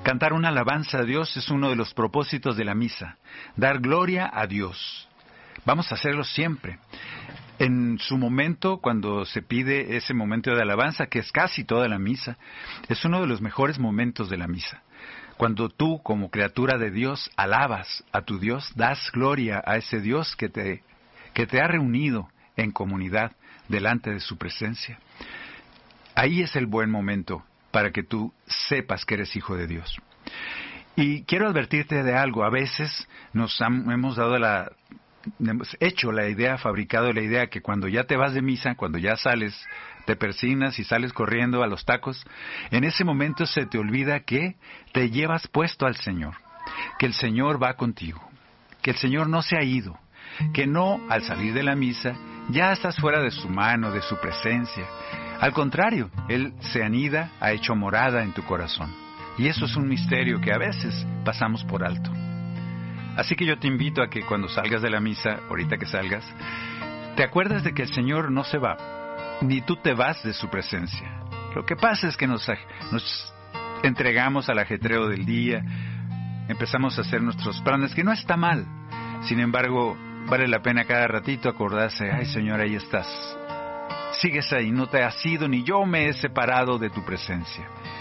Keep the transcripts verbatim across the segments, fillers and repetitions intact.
Cantar una alabanza a Dios es uno de los propósitos de la misa, dar gloria a Dios. Vamos a hacerlo siempre. En su momento, cuando se pide ese momento de alabanza, que es casi toda la misa, es uno de los mejores momentos de la misa. Cuando tú, como criatura de Dios, alabas a tu Dios, das gloria a ese Dios que te, que te ha reunido en comunidad delante de su presencia. Ahí es el buen momento para que tú sepas que eres hijo de Dios. Y quiero advertirte de algo. A veces nos han, hemos dado la, hemos hecho la idea, fabricado la idea que cuando ya te vas de misa, cuando ya sales, te persignas y sales corriendo a los tacos, en ese momento se te olvida que te llevas puesto al Señor, que el Señor va contigo, que el Señor no se ha ido, que no, al salir de la misa, ya estás fuera de su mano, de su presencia. Al contrario, Él se anida, ha hecho morada en tu corazón. Y eso es un misterio que a veces pasamos por alto. Así que yo te invito a que cuando salgas de la misa, ahorita que salgas, te acuerdes de que el Señor no se va, ni tú te vas de su presencia. Lo que pasa es que nos, nos entregamos al ajetreo del día, empezamos a hacer nuestros planes, que no está mal. Sin embargo, vale la pena cada ratito acordarse, ay Señor, ahí estás. Sigues ahí, no te has ido, ni yo me he separado de tu presencia.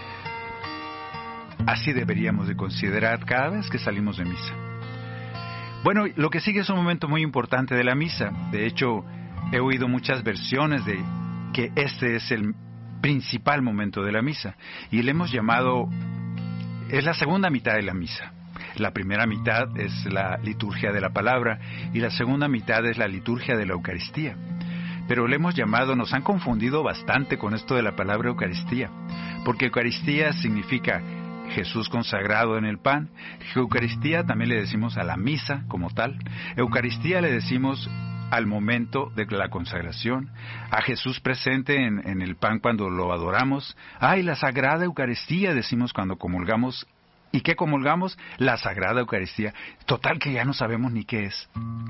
Así deberíamos de considerar cada vez que salimos de misa. Bueno, lo que sigue es un momento muy importante de la misa. De hecho, he oído muchas versiones de que este es el principal momento de la misa. Y le hemos llamado, es la segunda mitad de la misa. La primera mitad es la liturgia de la palabra y la segunda mitad es la liturgia de la Eucaristía. Pero le hemos llamado, nos han confundido bastante con esto de la palabra Eucaristía, porque Eucaristía significa Jesús consagrado en el pan. Eucaristía también le decimos a la misa como tal. Eucaristía le decimos al momento de la consagración, a Jesús presente en, en el pan cuando lo adoramos. ¡Ay, la Sagrada Eucaristía! Decimos cuando comulgamos. ¿Y qué comulgamos? La Sagrada Eucaristía. Total que ya no sabemos ni qué es.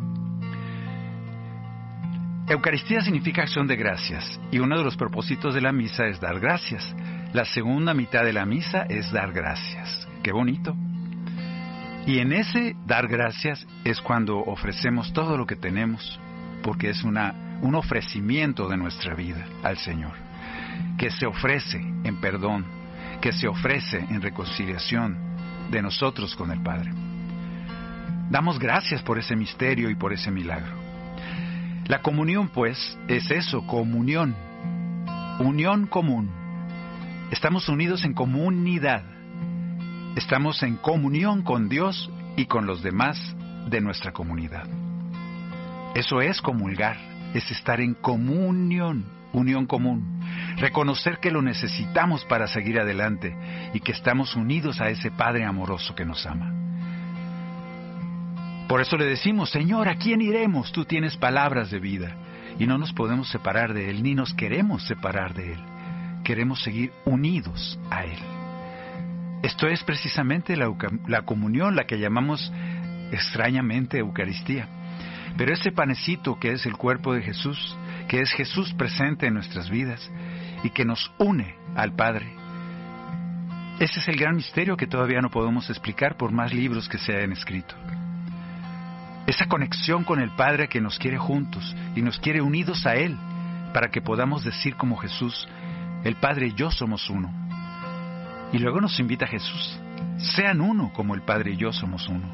Eucaristía significa acción de gracias, y uno de los propósitos de la misa es dar gracias. La segunda mitad de la misa es dar gracias. ¡Qué bonito! Y en ese dar gracias es cuando ofrecemos todo lo que tenemos, porque es una, un ofrecimiento de nuestra vida al Señor, que se ofrece en perdón, que se ofrece en reconciliación de nosotros con el Padre. Damos gracias por ese misterio y por ese milagro. La comunión, pues, es eso, comunión, unión común. Estamos unidos en comunidad. Estamos en comunión con Dios y con los demás de nuestra comunidad. Eso es comulgar, es estar en comunión, unión común. Reconocer que lo necesitamos para seguir adelante y que estamos unidos a ese Padre amoroso que nos ama. Por eso le decimos, Señor, ¿a quién iremos? Tú tienes palabras de vida y no nos podemos separar de Él, ni nos queremos separar de Él. Queremos seguir unidos a Él. Esto es precisamente la, la comunión, la que llamamos extrañamente Eucaristía. Pero ese panecito que es el cuerpo de Jesús, que es Jesús presente en nuestras vidas y que nos une al Padre, ese es el gran misterio que todavía no podemos explicar por más libros que se hayan escrito. Esa conexión con el Padre que nos quiere juntos y nos quiere unidos a Él, para que podamos decir como Jesús, el Padre y yo somos uno. Y luego nos invita Jesús, sean uno como el Padre y yo somos uno.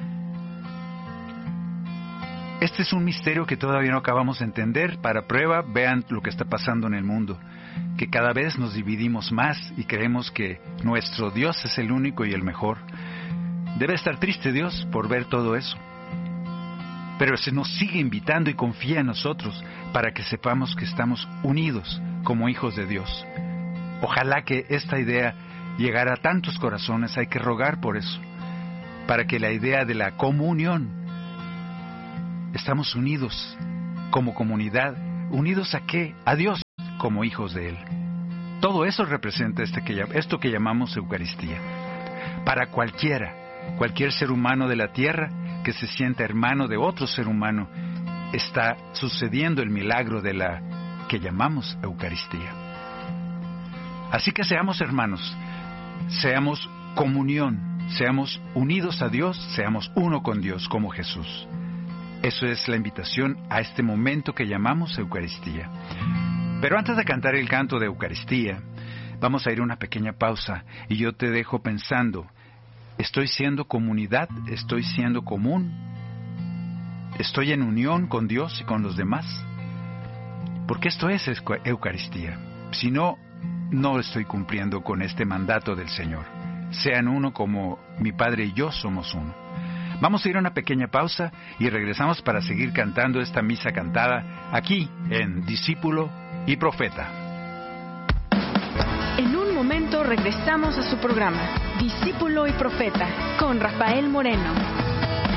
Este es un misterio que todavía no acabamos de entender. Para prueba, vean lo que está pasando en el mundo, que cada vez nos dividimos más y creemos que nuestro Dios es el único y el mejor. Debe estar triste Dios por ver todo eso. Pero se nos sigue invitando y confía en nosotros para que sepamos que estamos unidos como hijos de Dios. Ojalá que esta idea llegara a tantos corazones. Hay que rogar por eso, para que la idea de la comunión, estamos unidos como comunidad, unidos a qué? A Dios como hijos de Él. Todo eso representa este que, esto que llamamos Eucaristía. Para cualquiera, cualquier ser humano de la tierra que se sienta hermano de otro ser humano, está sucediendo el milagro de la que llamamos Eucaristía. Así que seamos hermanos, seamos comunión, seamos unidos a Dios, seamos uno con Dios como Jesús. Eso es la invitación a este momento que llamamos Eucaristía. Pero antes de cantar el canto de Eucaristía, vamos a ir a una pequeña pausa y yo te dejo pensando, ¿estoy siendo comunidad? ¿Estoy siendo común? ¿Estoy en unión con Dios y con los demás? Porque esto es Eucaristía. Si no, no estoy cumpliendo con este mandato del Señor. Sean uno como mi Padre y yo somos uno. Vamos a ir a una pequeña pausa y regresamos para seguir cantando esta misa cantada aquí en Discípulo y Profeta. En un momento regresamos a su programa, Discípulo y Profeta, con Rafael Moreno.